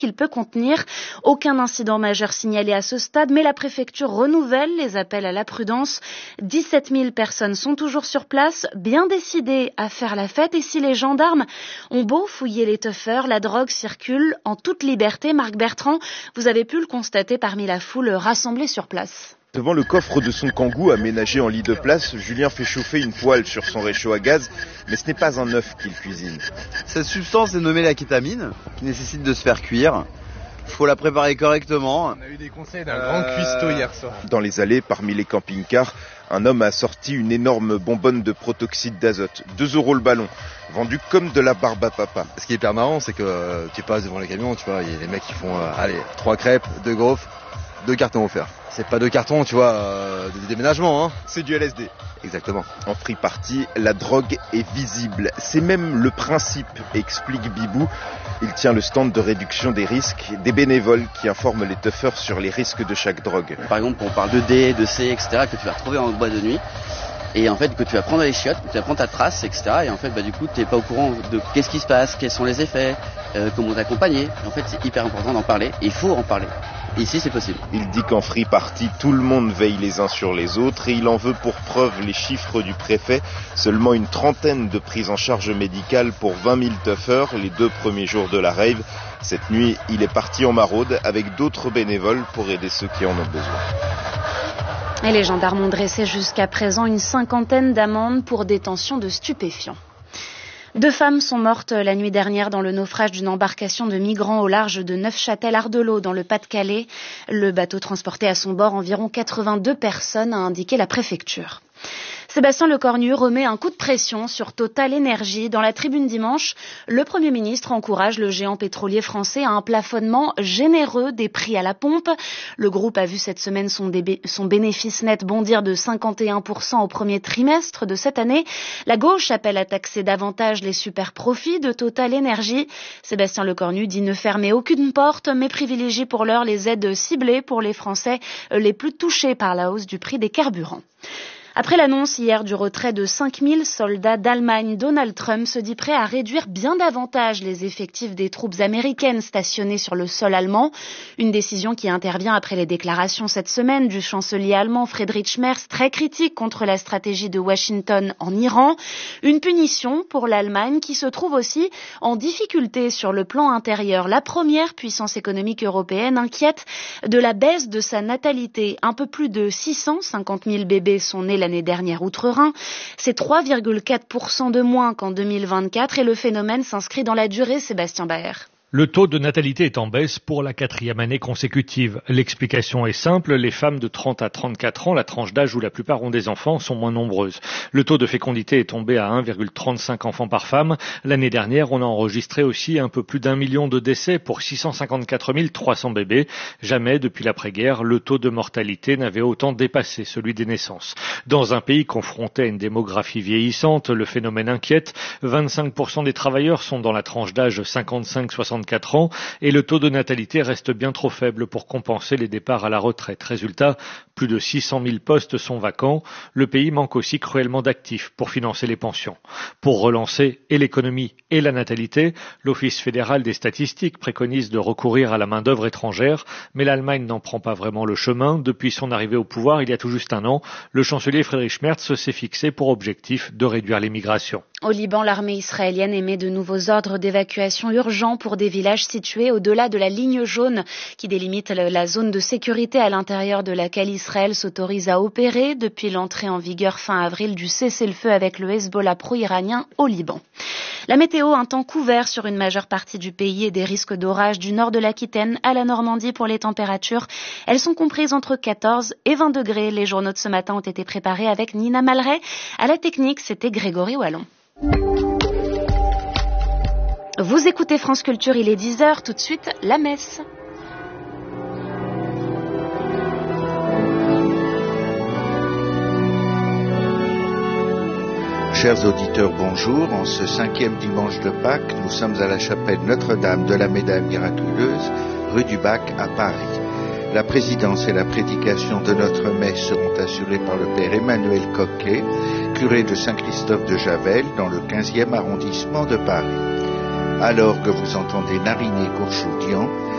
qu'il peut contenir. Aucun incident majeur signalé à ce stade, mais la préfecture renouvelle les appels à la prudence. 17 000 personnes sont toujours sur place, bien décidées à faire la fête. Et si les gendarmes ont beau fouiller les teufeurs, la drogue circule en toute liberté. Marc Bertrand, vous avez pu le constater parmi la foule rassemblée sur place. Devant le coffre de son Kangoo aménagé en lit de place, Julien fait chauffer une poêle sur son réchaud à gaz, mais ce n'est pas un œuf qu'il cuisine. Cette substance est nommée la kétamine, qui nécessite de se faire cuire. Il faut la préparer correctement. On a eu des conseils d'un grand cuistot hier soir. Dans les allées, parmi les camping-cars, un homme a sorti une énorme bonbonne de protoxyde d'azote. 2 € le ballon, vendu comme de la barbe à papa. Ce qui est hyper marrant, c'est que tu passes devant les camions, tu vois, il y a des mecs qui font 3 crêpes, 2 gaufres, 2 cartons offerts. C'est pas 2 cartons, tu vois, de déménagement, hein. C'est du LSD. Exactement. En free party, la drogue est visible. C'est même le principe, explique Bibou. Il tient le stand de réduction des risques, des bénévoles qui informent les teufeurs sur les risques de chaque drogue. Par exemple, on parle de D, de C, etc., que tu vas retrouver en boîte de nuit. Et en fait, que tu vas prendre les chiottes, que tu vas prendre ta trace, etc. Et en fait, du coup, t'es pas au courant de qu'est-ce qui se passe, quels sont les effets, comment t'accompagner. En fait, c'est hyper important d'en parler. Il faut en parler. Ici, c'est possible. Il dit qu'en free party, tout le monde veille les uns sur les autres et il en veut pour preuve les chiffres du préfet. Seulement une trentaine de prises en charge médicale pour 20 000 teufeurs les 2 premiers jours de la rave. Cette nuit, il est parti en maraude avec d'autres bénévoles pour aider ceux qui en ont besoin. Et les gendarmes ont dressé jusqu'à présent une 50aine d'amendes pour détention de stupéfiants. 2 femmes sont mortes la nuit dernière dans le naufrage d'une embarcation de migrants au large de Neufchâtel-Ardelot dans le Pas-de-Calais. Le bateau transportait à son bord environ 82 personnes, a indiqué la préfecture. Sébastien Lecornu remet un coup de pression sur Total Énergie. Dans la tribune dimanche, le Premier ministre encourage le géant pétrolier français à un plafonnement généreux des prix à la pompe. Le groupe a vu cette semaine son bénéfice net bondir de 51% au premier trimestre de cette année. La gauche appelle à taxer davantage les super profits de Total Énergie. Sébastien Lecornu dit ne fermer aucune porte, mais privilégie pour l'heure les aides ciblées pour les Français les plus touchés par la hausse du prix des carburants. Après l'annonce hier du retrait de 5000 soldats d'Allemagne, Donald Trump se dit prêt à réduire bien davantage les effectifs des troupes américaines stationnées sur le sol allemand. Une décision qui intervient après les déclarations cette semaine du chancelier allemand Friedrich Merz, très critique contre la stratégie de Washington en Iran. Une punition pour l'Allemagne qui se trouve aussi en difficulté sur le plan intérieur. La première puissance économique européenne inquiète de la baisse de sa natalité. Un peu plus de 650 000 bébés sont nés l'année dernière outre-Rhin. C'est 3,4% de moins qu'en 2024 et le phénomène s'inscrit dans la durée, Sébastien Baer. Le taux de natalité est en baisse pour la 4e année consécutive. L'explication est simple, les femmes de 30 à 34 ans, la tranche d'âge où la plupart ont des enfants, sont moins nombreuses. Le taux de fécondité est tombé à 1,35 enfants par femme. L'année dernière, on a enregistré aussi un peu plus d'1 million de décès pour 654 300 bébés. Jamais depuis l'après-guerre, le taux de mortalité n'avait autant dépassé celui des naissances. Dans un pays confronté à une démographie vieillissante, le phénomène inquiète. 25% des travailleurs sont dans la tranche d'âge 55-64 ans et le taux de natalité reste bien trop faible pour compenser les départs à la retraite. Résultat, plus de 600 000 postes sont vacants. Le pays manque aussi cruellement d'actifs pour financer les pensions. Pour relancer et l'économie et la natalité, l'Office fédéral des statistiques préconise de recourir à la main-d'œuvre étrangère, mais l'Allemagne n'en prend pas vraiment le chemin. Depuis son arrivée au pouvoir il y a tout juste un an, le chancelier Friedrich Merz s'est fixé pour objectif de réduire l'immigration. Au Liban, l'armée israélienne émet de nouveaux ordres d'évacuation urgents pour des villages situés au-delà de la ligne jaune qui délimite la zone de sécurité à l'intérieur de laquelle Israël s'autorise à opérer depuis l'entrée en vigueur fin avril du cessez-le-feu avec le Hezbollah pro-iranien au Liban. La météo, un temps couvert sur une majeure partie du pays et des risques d'orage du nord de l'Aquitaine à la Normandie pour les températures. Elles sont comprises entre 14 et 20 degrés. Les journaux de ce matin ont été préparés avec Nina Malray. À la technique, c'était Grégory Wallon. Vous écoutez France Culture, il est 10h, tout de suite, la messe. Chers auditeurs, bonjour. En ce 5e dimanche de Pâques, nous sommes à la chapelle Notre-Dame de la Médaille Miraculeuse, rue du Bac à Paris. La présidence et la prédication de notre messe seront assurées par le père Emmanuel Coquet, curé de Saint-Christophe de Javel, dans le 15e arrondissement de Paris. Alors que vous entendez Nariné Courchoudian,